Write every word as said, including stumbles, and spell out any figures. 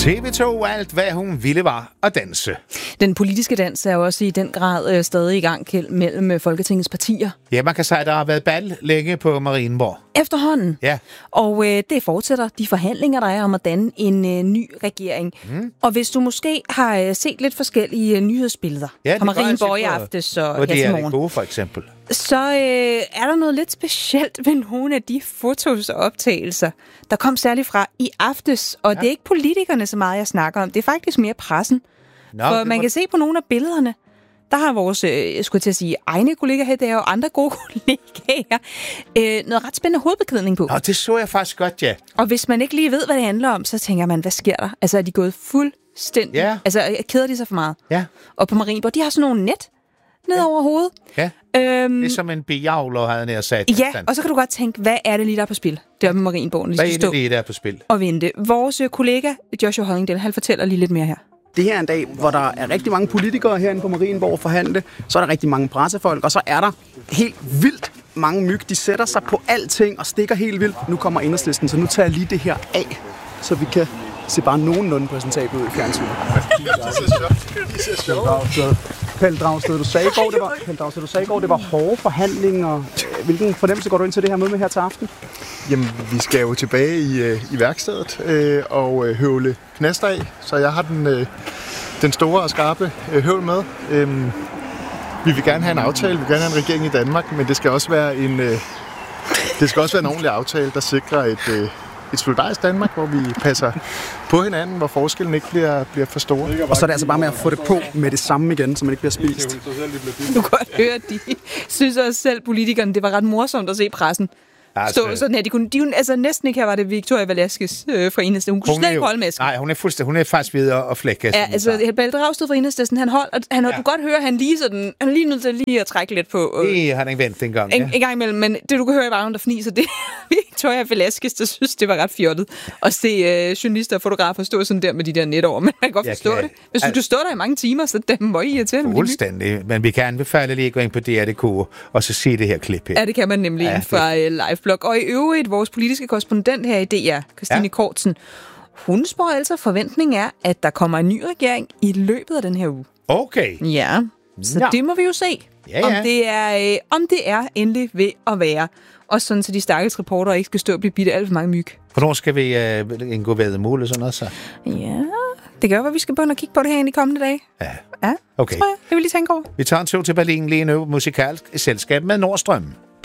T V to, alt hvad hun ville var at danse. Den politiske dans er jo også i den grad øh, stadig i gang mellem Folketingets partier. Ja, man kan sige, at der har været bal længe på Marienborg. Efterhånden. Ja. Og øh, det fortsætter de forhandlinger, der er om at danne en øh, ny regering. Mm. Og hvis du måske har øh, set lidt forskellige øh, nyhedsbilleder ja, fra Marienborg i aftes og her til morgen. Det er gode, for eksempel. Så øh, er der noget lidt specielt ved nogle af de fotos og optagelser, der kom særligt fra i aftes. Og ja. Det er ikke politikerne så meget, jeg snakker om. Det er faktisk mere pressen. Nå, For man må... kan se på nogle af billederne, der har vores, øh, jeg skulle til at sige, egne kolleger her, der og andre gode kollegaer, øh, noget ret spændende hovedbeklædning på. Nå, det så jeg faktisk godt, ja. Og hvis man ikke lige ved, hvad det handler om, så tænker man, hvad sker der? Altså, er de gået fuldstændig? Ja. Altså, keder de sig for meget? Ja. Og på Marienborg, de har sådan nogle net ned ja. over hovedet. Ja. Øhm, det er som en bejavler, havde jeg sat. Ja, og så kan du godt tænke, hvad er det lige, der er på spil? Det er med Marienborg. Hvad er det lige, der er på spil? Og vente. Vores kollega Joshua Hollingdale, han fortæller lige lidt mere her. Det her er en dag, hvor der er rigtig mange politikere herinde på Marienborg at forhandle. Så er der rigtig mange pressefolk, og så er der helt vildt mange myg. De sætter sig på alting og stikker helt vildt. Nu kommer Enhedslisten, så nu tager jeg lige det her af, så vi kan se bare nogenlunde præsentabelt ud i fjernsynet. Det ser sjovt ud. Pelle Dragsted, du sagde i går, det var, Pelle Dragsted, du sagde i går, det var hårde forhandlinger. Hvilken fornemmelse går du ind til det her møde med her til aften? Jamen, vi skal jo tilbage i, øh, i værkstedet øh, og øh, høvle knaster af, så jeg har den, øh, den store og skarpe øh, høvl med. Øh, vi vil gerne have en aftale, vi vil gerne have en regering i Danmark, men det skal også være en, øh, det skal også være en ordentlig aftale, der sikrer et, øh, et solidarisk Danmark, hvor vi passer på hinanden, hvor forskellen ikke bliver, bliver for stor. Og så er det altså bare med at få det på med det samme igen, så man ikke bliver spist. Du kan godt høre, at de synes også selv, politikerne, det var ret morsomt at se pressen. Altså, stå sådan her. De kunne, de kunne altså næsten ikke her, var det Victoria Velasquez øh, fra Enhedslisten. Hun kunne hun slet ikke holde masken. Nej, hun er fuldstændig, hun er faktisk ved at flække. Ja, altså Pelle Dragsted fra Enhedslisten, han holdt, og han ja. Du godt høre, han lige sådan, han er lige nødt til lige at trække lidt på. Øh, det har han ikke ventet engang. En, ja. en gang imellem, men det du kan høre, var hun der fniser, det Victoria Velasquez, der synes, det var ret fjollet at se øh, journalister og fotografer stå sådan der med de der net over, men man kan godt forstå kan, det. Hvis du, al- du stå der i mange timer, så det må I irriterende. Fuldstændig, men vi kan anbefale lige at gå ind på D R punktum D K og så se det her klip her. Ja, det kan man nemlig ja, fra øh, Liveblog. Og i øvrigt, vores politiske korrespondent her i D R, Christine ja. Kortsen, hun spår altså, forventning er, at der kommer en ny regering i løbet af den her uge. Okay. Ja, så ja. det må vi jo se, ja, ja. Om, det er, øh, om det er endelig ved at være. Og sådan, så de stakkels reporter ikke skal stå og blive bidt alt for mange myg. Hvornår skal vi øh, indgå væddemål og sådan noget så? Ja, det gør, hvad vi skal begynde at kigge på det her i de kommende dage. Ja. Ja, okay. tror jeg. Det vil lige tænke over. Vi tager en tur til Berlin lige nu, musikalsk i selskab med Nordstrøm.